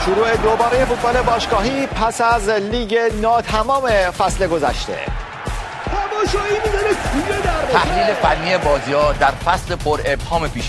شروع دوباره فوتبال باشگاهی پس از لیگ ناتمام فصل گذشته. تماشایی می‌داره توی در تحلیل فنی بازی‌ها در فصل پر ابهام پیش